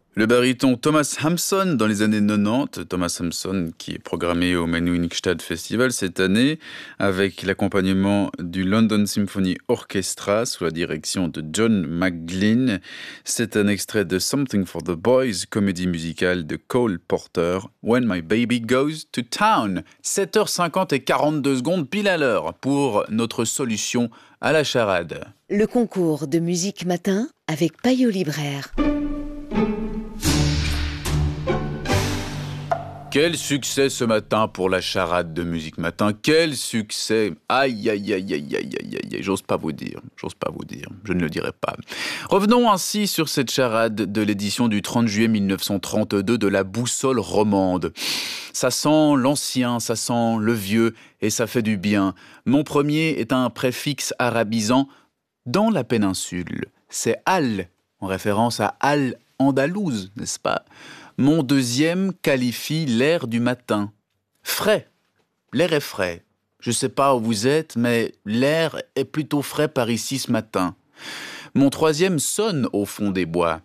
Le baryton Thomas Hampson dans les années 90, Thomas Hampson qui est programmé au Menuhinenstadt Festival cette année avec l'accompagnement du London Symphony Orchestra sous la direction de John McGlynn. C'est un extrait de Something for the Boys, comédie musicale de Cole Porter, When My Baby Goes to Town. 7h50 et 42 secondes pile à l'heure pour notre solution à la charade. Le concours de musique matin avec Payot Libraire. Quel succès ce matin pour la charade de musique matin. Quel succès. Aïe, aïe, aïe, aïe, aïe, aïe, aïe. J'ose pas vous dire. Je ne le dirai pas. Revenons ainsi sur cette charade de l'édition du 30 juillet 1932 de la Boussole romande. Ça sent l'ancien, ça sent le vieux et ça fait du bien. Mon premier est un préfixe arabisant dans la péninsule. C'est Al, en référence à Al Andalouse, n'est-ce pas ? Mon deuxième qualifie l'air du matin. Frais. L'air est frais. Je ne sais pas où vous êtes, mais l'air est plutôt frais par ici ce matin. Mon troisième sonne au fond des bois.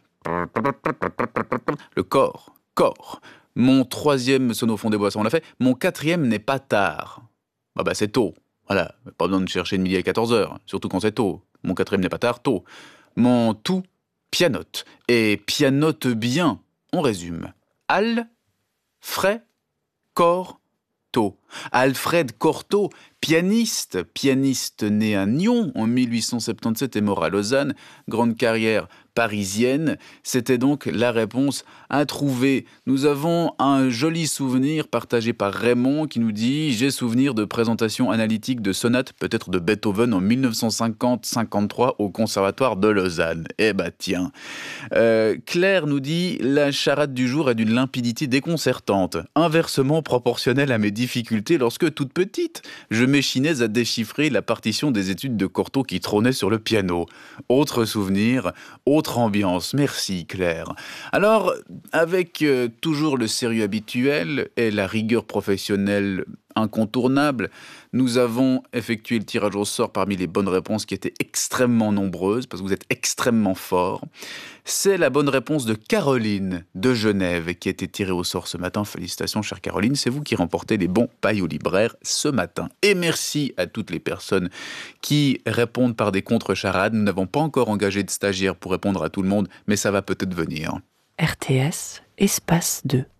Le corps. Mon troisième sonne au fond des bois, ça on l'a fait. Mon quatrième n'est pas tard. C'est tôt. Voilà, pas besoin de chercher de midi à 14h, surtout quand c'est tôt. Mon quatrième n'est pas tard, tôt. Mon tout pianote. Et pianote bien. On résume. Al, frais, cor, tôt. Alfred Cortot, pianiste né à Nyon en 1877 et mort à Lausanne, grande carrière parisienne. C'était donc la réponse à trouver. Nous avons un joli souvenir partagé par Raymond qui nous dit « J'ai souvenir de présentation analytique de sonate, peut-être de Beethoven en 1950-53 au Conservatoire de Lausanne. » Eh bah tiens. Claire nous dit « La charade du jour est d'une limpidité déconcertante, inversement proportionnelle à mes difficultés lorsque toute petite, je m'échinais à déchiffrer la partition des études de Cortot qui trônait sur le piano. Autre souvenir, autre ambiance. Merci Claire. » Alors, avec toujours le sérieux habituel et la rigueur professionnelle incontournable, nous avons effectué le tirage au sort parmi les bonnes réponses qui étaient extrêmement nombreuses, parce que vous êtes extrêmement forts. C'est la bonne réponse de Caroline de Genève qui a été tirée au sort ce matin. Félicitations, chère Caroline, c'est vous qui remportez les bons Payot Libraire ce matin. Et merci à toutes les personnes qui répondent par des contre-charades. Nous n'avons pas encore engagé de stagiaires pour répondre à tout le monde, mais ça va peut-être venir. RTS, espace 2.